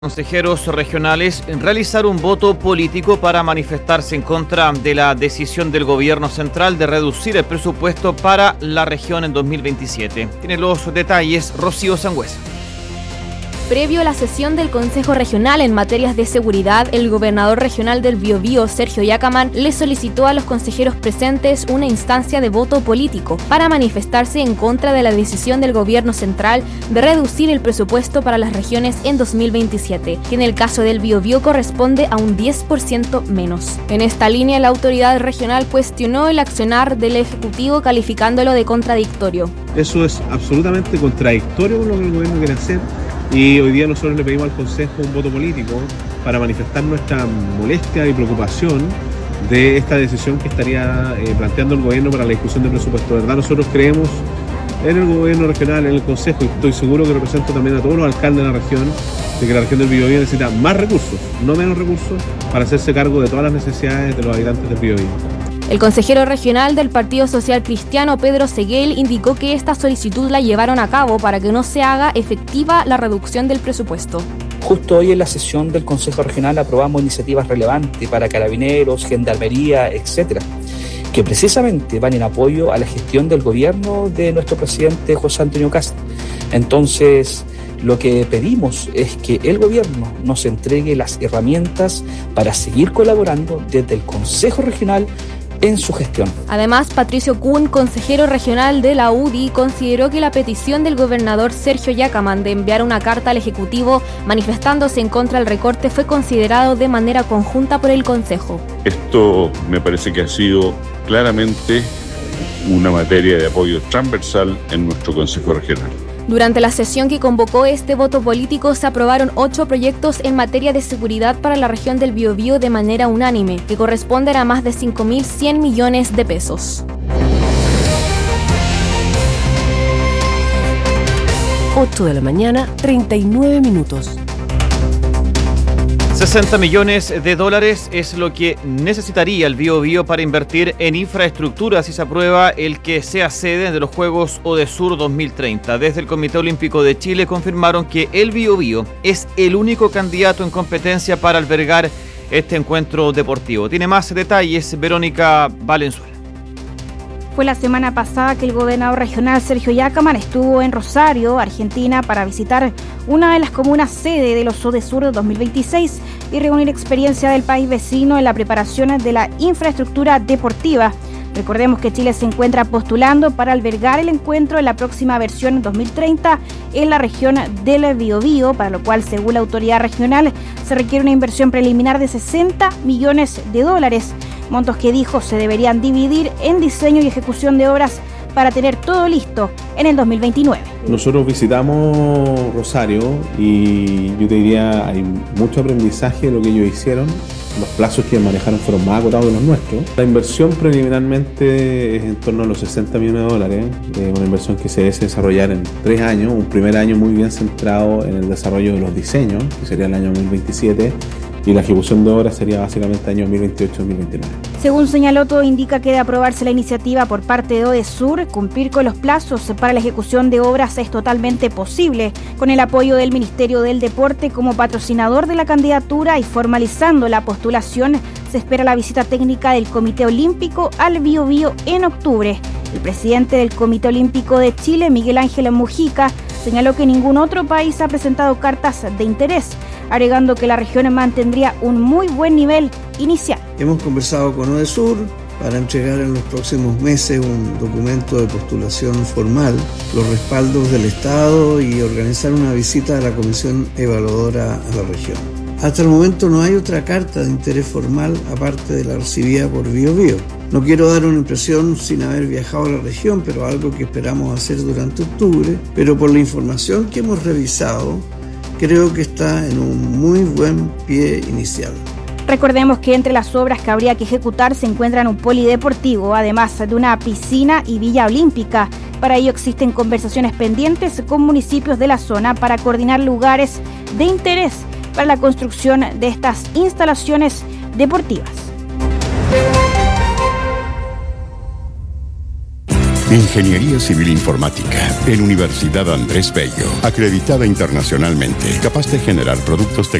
Consejeros regionales realizar un voto político para manifestarse en contra de la decisión del gobierno central de reducir el presupuesto para la región en 2027. Tiene los detalles Rocío Sangüesa. Previo a la sesión del Consejo Regional en materias de seguridad, el gobernador regional del Biobío, Sergio Yacamán, le solicitó a los consejeros presentes una instancia de voto político para manifestarse en contra de la decisión del gobierno central de reducir el presupuesto para las regiones en 2027, que en el caso del Biobío corresponde a un 10% menos. En esta línea, la autoridad regional cuestionó el accionar del Ejecutivo calificándolo de contradictorio. Eso es absolutamente contradictorio con lo que el gobierno quiere hacer. Y hoy día nosotros le pedimos al Consejo un voto político para manifestar nuestra molestia y preocupación de esta decisión que estaría planteando el gobierno para la discusión del presupuesto. De verdad, nosotros creemos en el gobierno regional, en el Consejo, y estoy seguro que represento también a todos los alcaldes de la región, de que la región del Biobío necesita más recursos, no menos recursos, para hacerse cargo de todas las necesidades de los habitantes del Biobío. El consejero regional del Partido Social Cristiano, Pedro Seguel, indicó que esta solicitud la llevaron a cabo para que no se haga efectiva la reducción del presupuesto. Justo hoy en la sesión del Consejo Regional aprobamos iniciativas relevantes para carabineros, gendarmería, etcétera, que precisamente van en apoyo a la gestión del gobierno de nuestro presidente José Antonio Kast. Entonces, lo que pedimos es que el gobierno nos entregue las herramientas para seguir colaborando desde el Consejo Regional en su gestión. Además, Patricio Kuhn, consejero regional de la UDI, consideró que la petición del gobernador Sergio Yacamán de enviar una carta al Ejecutivo manifestándose en contra del recorte fue considerado de manera conjunta por el Consejo. Esto me parece que ha sido claramente una materia de apoyo transversal en nuestro Consejo Regional. Durante la sesión que convocó este voto político se aprobaron 8 proyectos en materia de seguridad para la región del Biobío de manera unánime, que corresponden a más de 5.100 millones de pesos. 8 de la mañana, 39 minutos. 60 millones de dólares es lo que necesitaría el Biobío para invertir en infraestructura si se aprueba el que sea sede de los Juegos Odesur 2030. Desde el Comité Olímpico de Chile confirmaron que el Biobío es el único candidato en competencia para albergar este encuentro deportivo. Tiene más detalles Verónica Valenzuela. Fue la semana pasada que el gobernador regional Sergio Yacamán estuvo en Rosario, Argentina, para visitar una de las comunas sede de los Odesur 2026 y reunir experiencia del país vecino en la preparación de la infraestructura deportiva. Recordemos que Chile se encuentra postulando para albergar el encuentro en la próxima versión 2030 en la región del Biobío, para lo cual, según la autoridad regional, se requiere una inversión preliminar de 60 millones de dólares. Montos que dijo se deberían dividir en diseño y ejecución de obras para tener todo listo en el 2029. Nosotros visitamos Rosario y yo te diría hay mucho aprendizaje de lo que ellos hicieron. Los plazos que manejaron fueron más acotados que los nuestros. La inversión preliminarmente es en torno a los 60 millones de dólares, una inversión que se debe desarrollar en 3 años, un primer año muy bien centrado en el desarrollo de los diseños, que sería el año 2027, y la ejecución de obras sería básicamente año 2028-2029. Según señaló, todo indica que de aprobarse la iniciativa por parte de Odesur, cumplir con los plazos para la ejecución de obras es totalmente posible, con el apoyo del Ministerio del Deporte como patrocinador de la candidatura y formalizando la postulación, se espera la visita técnica del Comité Olímpico al Biobío en octubre. El presidente del Comité Olímpico de Chile, Miguel Ángel Mujica, señaló que ningún otro país ha presentado cartas de interés, agregando que la región mantendría un muy buen nivel inicial. Hemos conversado con Odesur para entregar en los próximos meses un documento de postulación formal, los respaldos del Estado y organizar una visita a la Comisión Evaluadora a la región. Hasta el momento no hay otra carta de interés formal aparte de la recibida por Biobío. No quiero dar una impresión sin haber viajado a la región, pero algo que esperamos hacer durante octubre, pero por la información que hemos revisado, creo que está en un muy buen pie inicial. Recordemos que entre las obras que habría que ejecutar se encuentran un polideportivo, además de una piscina y villa olímpica. Para ello existen conversaciones pendientes con municipios de la zona para coordinar lugares de interés para la construcción de estas instalaciones deportivas. Ingeniería Civil Informática en Universidad Andrés Bello, acreditada internacionalmente, capaz de generar productos tecnológicos